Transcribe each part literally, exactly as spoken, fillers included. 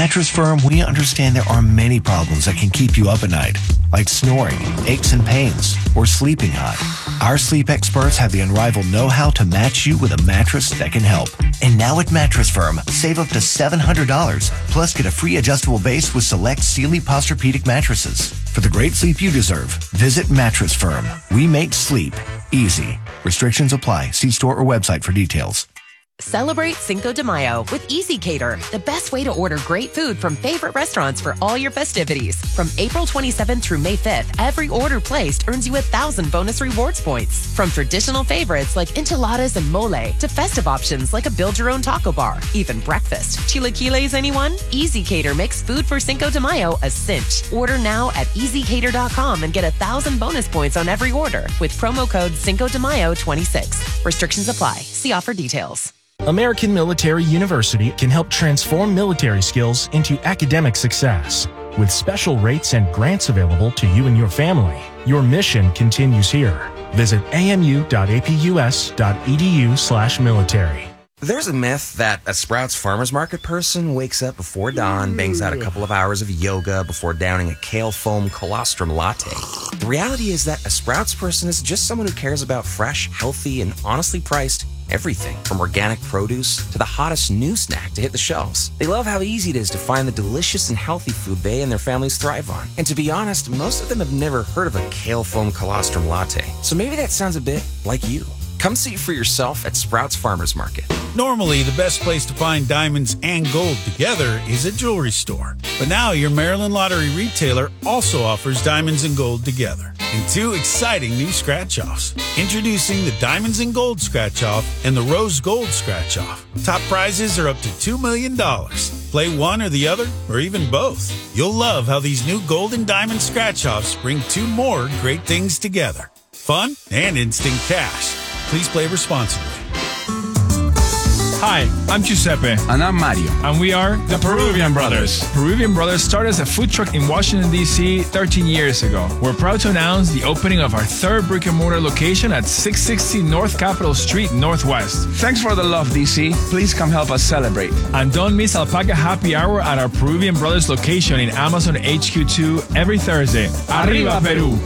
Mattress Firm, we understand there are many problems that can keep you up at night, like snoring, aches and pains, or sleeping hot. Our sleep experts have the unrivaled know-how to match you with a mattress that can help. And now at Mattress Firm, save up to seven hundred dollars, plus get a free adjustable base with select Sealy Posturepedic mattresses. For the great sleep you deserve, visit Mattress Firm. We make sleep easy. Restrictions apply. See store or website for details. Celebrate Cinco de Mayo with Easy Cater, the best way to order great food from favorite restaurants for all your festivities. From April twenty-seventh through May fifth, every order placed earns you a thousand bonus rewards points. From traditional favorites like enchiladas and mole to festive options like a build-your-own taco bar, even breakfast. Chilaquiles, anyone? Easy Cater makes food for Cinco de Mayo a cinch. Order now at easy cater dot com and get a thousand bonus points on every order with promo code Cinco de Mayo twenty-six. Restrictions apply. See offer details. American Military University can help transform military skills into academic success. With special rates and grants available to you and your family, your mission continues here. Visit amu.apus.edu slash military. There's a myth that a Sprouts Farmers Market person wakes up before dawn, bangs out a couple of hours of yoga before downing a kale foam colostrum latte. The reality is that a Sprouts person is just someone who cares about fresh, healthy, and honestly priced everything from organic produce to the hottest new snack to hit the shelves. They love how easy it is to find the delicious and healthy food they and their families thrive on. And to be honest, most of them have never heard of a kale foam colostrum latte. So maybe that sounds a bit like you. Come see for yourself at Sprouts Farmers Market. Normally, the best place to find diamonds and gold together is a jewelry store. But now your Maryland Lottery retailer also offers diamonds and gold together in two exciting new scratch-offs. Introducing the Diamonds and Gold Scratch-Off and the Rose Gold Scratch-Off. Top prizes are up to two million dollars. Play one or the other, or even both. You'll love how these new gold and diamond scratch-offs bring two more great things together. Fun and instant cash. Please play responsibly. Hi, I'm Giuseppe. And I'm Mario. And we are the Peruvian Brothers. Peruvian Brothers started as a food truck in Washington, D C thirteen years ago. We're proud to announce the opening of our third brick and mortar location at six sixty North Capitol Street Northwest. Thanks for the love, D C. Please come help us celebrate. And don't miss Alpaca Happy Hour at our Peruvian Brothers location in Amazon H Q two every Thursday. Arriba, Peru!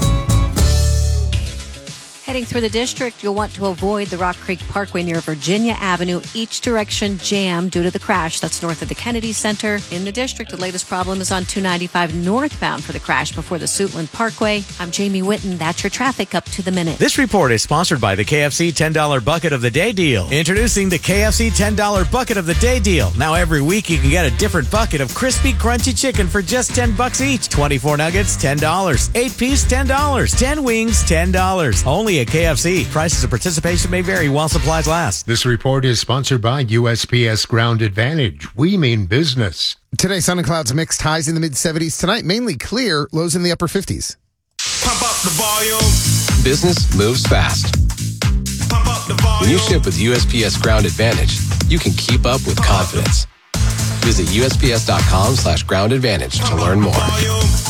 Heading through the district, you'll want to avoid the Rock Creek Parkway near Virginia Avenue. Each direction jammed due to the crash. That's north of the Kennedy Center. In the district, the latest problem is on two ninety-five northbound for the crash before the Suitland Parkway. I'm Jamie Witten. That's your traffic up to the minute. This report is sponsored by the K F C ten dollar Bucket of the Day deal. Introducing the K F C ten dollar Bucket of the Day deal. Now every week you can get a different bucket of crispy, crunchy chicken for just ten bucks each. twenty-four nuggets, ten dollars. eight piece, ten dollars. ten wings, ten dollars. Only at K F C. Prices of participation may vary while supplies last. This report is sponsored by U S P S Ground Advantage. We mean business. Today, sun and clouds mixed, highs in the mid seventies. Tonight, mainly clear, lows in the upper fifties. Pump up the volume. Business moves fast. Pump up the volume. When you ship with U S P S Ground Advantage, you can keep up with confidence. Visit U S P S dot com slash ground advantage to learn more.